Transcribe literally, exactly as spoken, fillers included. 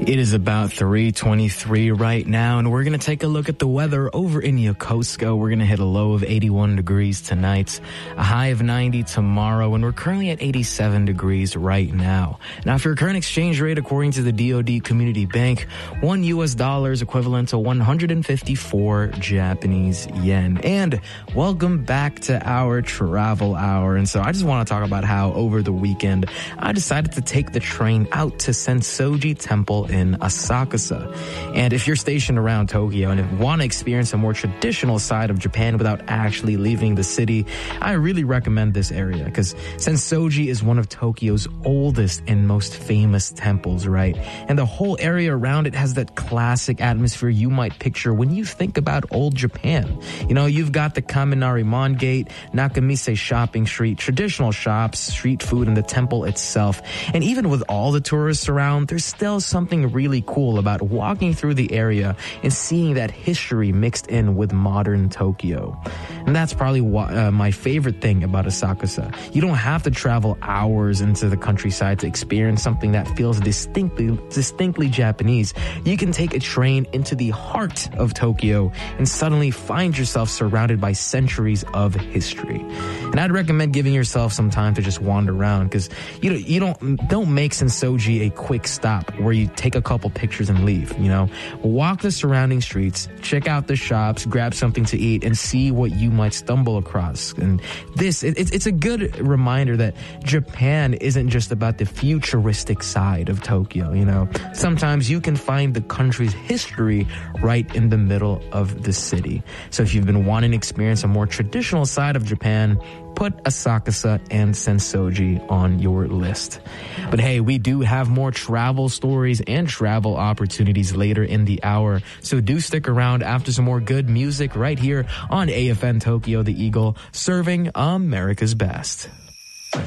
It is about three twenty-three right now, and we're going to take a look at the weather over in Yokosuka. We're going to hit a low of eighty-one degrees tonight, a high of ninety tomorrow, and we're currently at eighty-seven degrees right now. Now, for your current exchange rate, according to the D O D Community Bank, one U S dollar is equivalent to one hundred fifty-four Japanese yen. And welcome back to our travel hour. And so I just want to talk about how over the weekend, I decided to take the train out to Sensoji Temple in Asakusa. And if you're stationed around Tokyo and if you want to experience a more traditional side of Japan without actually leaving the city, I really recommend this area because Sensoji is one of Tokyo's oldest and most famous temples, right? And the whole area around it has that classic atmosphere you might picture when you think about old Japan. You know, you've got the Kaminari-mon Gate, Nakamise Shopping Street, traditional shops, street food, and the temple itself. And even with all the tourists around, there's still something really cool about walking through the area and seeing that history mixed in with modern Tokyo. And that's probably why, uh, my favorite thing about Asakusa. You don't have to travel hours into the countryside to experience something that feels distinctly, distinctly Japanese. You can take a train into the heart of Tokyo and suddenly find yourself surrounded by centuries of history. And I'd recommend giving yourself some time to just wander around because you know, you don't don't make Sensoji a quick stop where you take a couple pictures and leave, you know. Walk the surrounding streets, check out the shops, grab something to eat, and see what you might stumble across. And this, it, it's a good reminder that Japan isn't just about the futuristic side of Tokyo, you know. Sometimes you can find the country's history right in the middle of the city. So if you've been wanting to experience a more traditional side of Japan, put Asakusa and Sensoji on your list. But hey, we do have more travel stories and travel opportunities later in the hour. So do stick around after some more good music right here on A F N Tokyo The Eagle, serving America's best.